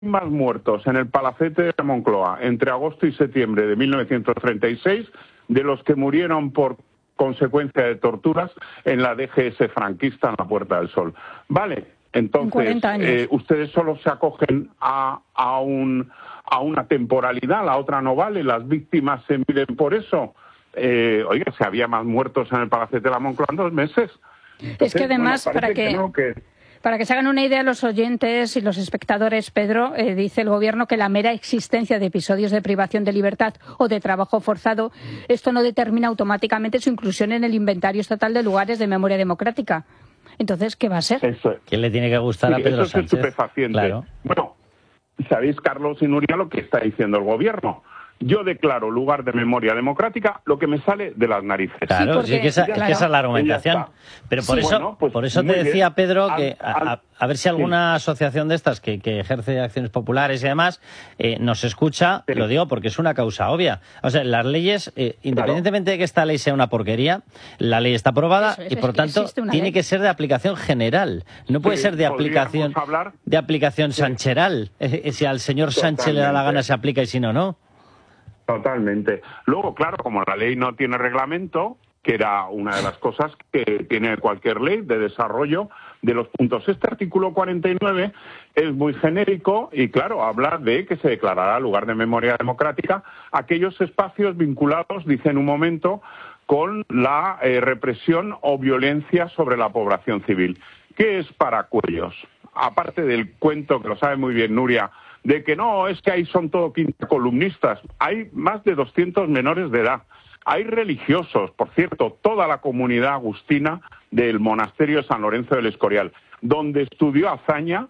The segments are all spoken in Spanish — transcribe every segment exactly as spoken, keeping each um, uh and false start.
más muertos en el Palacete de Moncloa entre agosto y septiembre de mil novecientos treinta y seis de los que murieron por consecuencia de torturas en la D G S franquista en la Puerta del Sol. Vale, entonces eh, ustedes solo se acogen a, a, un, a una temporalidad, la otra no vale, las víctimas se miden por eso. Eh, oiga, si había más muertos en el Palacete de la Moncloa en dos meses. Entonces, es que además, bueno, para que... que, no, que... Para que se hagan una idea los oyentes y los espectadores, Pedro, eh, dice el Gobierno que la mera existencia de episodios de privación de libertad o de trabajo forzado, esto no determina automáticamente su inclusión en el inventario estatal de lugares de memoria democrática. Entonces, ¿qué va a ser? Eso. ¿Qué le tiene que gustar sí, a Pedro eso es Sánchez? Estupefaciente. Claro. Bueno, ¿sabéis, Carlos y Nuria, lo que está diciendo el Gobierno? Yo declaro lugar de memoria democrática lo que me sale de las narices. Claro, sí, porque, sí que esa, claro, es que esa es la argumentación. Pero por sí, eso, bueno, pues por eso te decía, bien. Pedro, que a, a, a ver si alguna sí. asociación de estas que, que ejerce acciones populares y demás eh, nos escucha, sí. lo digo porque es una causa obvia. O sea, las leyes, eh, independientemente claro. de que esta ley sea una porquería, la ley está aprobada es, y por tanto tiene ley. que ser de aplicación general. No puede sí, ser de aplicación, hablar... de aplicación sí. sancheral. Eh, si al señor Totalmente. Sánchez le da la gana se aplica y si no, no. Totalmente. Luego, claro, como la ley no tiene reglamento, que era una de las cosas que tiene cualquier ley de desarrollo de los puntos. Este artículo cuarenta y nueve es muy genérico y, claro, habla de que se declarará lugar de memoria democrática aquellos espacios vinculados, dice en un momento, con la eh, represión o violencia sobre la población civil. ¿Qué es Paracuellos? Aparte del cuento, que lo sabe muy bien Nuria, de que no, es que ahí son todo quinta columnistas. Hay más de doscientos menores de edad. Hay religiosos, por cierto, toda la comunidad agustina del monasterio de San Lorenzo del Escorial, donde estudió Azaña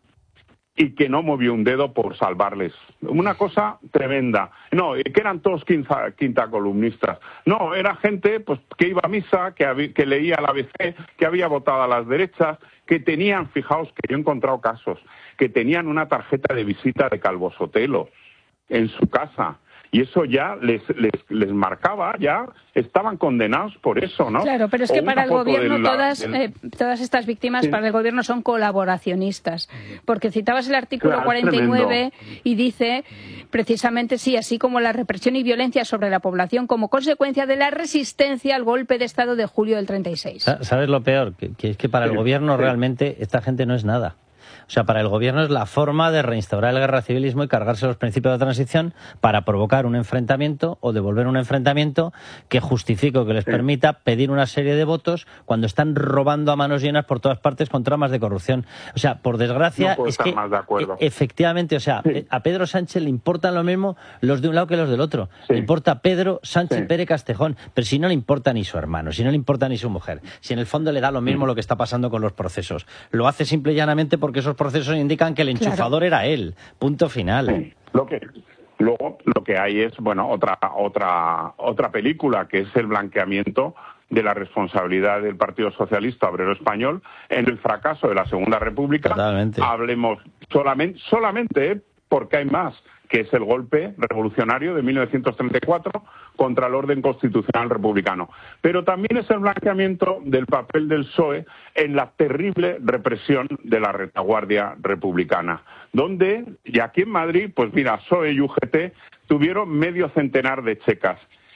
y que no movió un dedo por salvarles. Una cosa tremenda. No, que eran todos quinta, quinta columnistas. No, era gente pues que iba a misa, que, había, que leía el A B C, que había votado a las derechas, que tenían, fijaos que yo he encontrado casos, que tenían una tarjeta de visita de Calvo Sotelo en su casa. Y eso ya les, les, les marcaba, ya estaban condenados por eso, ¿no? Claro, pero es que para el Gobierno la, todas, del... eh, todas estas víctimas, sí. para el Gobierno son colaboracionistas. Porque citabas el artículo claro, cuarenta y nueve y dice, precisamente, sí, así como la represión y violencia sobre la población como consecuencia de la resistencia al golpe de Estado de julio del treinta y seis. ¿Sabes lo peor? Que, que es que para sí, el Gobierno sí. realmente esta gente no es nada. O sea, para el Gobierno es la forma de reinstaurar el guerracivilismo y cargarse los principios de transición para provocar un enfrentamiento o devolver un enfrentamiento que justifique o que les sí. permita pedir una serie de votos cuando están robando a manos llenas por todas partes con tramas de corrupción. O sea, por desgracia, no es que más de acuerdo. efectivamente, o sea, sí. a Pedro Sánchez le importan lo mismo los de un lado que los del otro. Sí. Le importa Pedro Sánchez sí. Pérez Castejón, pero si no le importa ni su hermano, si no le importa ni su mujer, si en el fondo le da lo mismo sí. lo que está pasando con los procesos. Lo hace simple y llanamente porque esos procesos indican que el enchufador claro. era él. Punto final. Sí. Lo que luego lo que hay es, bueno, otra otra otra película que es el blanqueamiento de la responsabilidad del Partido Socialista Obrero Español en el fracaso de la Segunda República. Totalmente. Hablemos solamente solamente ¿eh? porque hay más, que es el golpe revolucionario de mil novecientos treinta y cuatro contra el orden constitucional republicano. Pero también es el blanqueamiento del papel del P S O E en la terrible represión de la retaguardia republicana, donde, y aquí en Madrid, pues mira, P S O E y U G T tuvieron medio centenar de checas.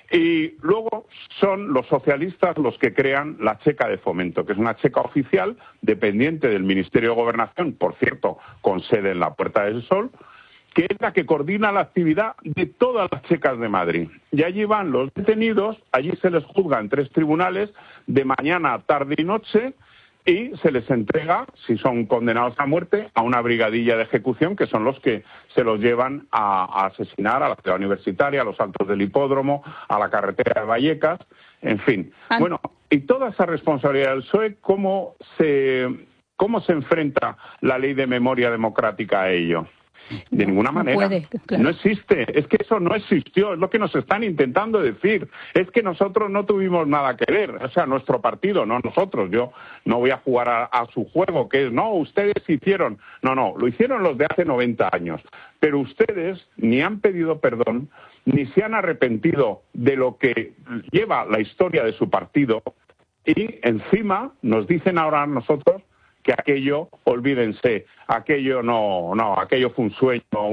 Y luego son los socialistas los que crean la checa de fomento, que es una checa oficial dependiente del Ministerio de Gobernación, por cierto, con sede en la Puerta del Sol, que es la que coordina la actividad de todas las checas de Madrid. Y allí van los detenidos, allí se les juzga en tres tribunales, de mañana, tarde y noche, y se les entrega, si son condenados a muerte, a una brigadilla de ejecución, que son los que se los llevan a, a asesinar a la ciudad universitaria, a los altos del hipódromo, a la carretera de Vallecas, en fin. Ah. Bueno, y toda esa responsabilidad del P S O E, ¿cómo se, cómo se enfrenta la ley de memoria democrática a ello? De ninguna no manera. Puede, claro. No existe. Es que eso no existió. Es lo que nos están intentando decir. Es que nosotros no tuvimos nada que ver. O sea, nuestro partido, no nosotros. Yo no voy a jugar a, a su juego, que es, no, ustedes hicieron. No, no, lo hicieron los de hace noventa años. Pero ustedes ni han pedido perdón, ni se han arrepentido de lo que lleva la historia de su partido. Y encima nos dicen ahora a nosotros que aquello, olvídense, aquello no, no, aquello fue un sueño,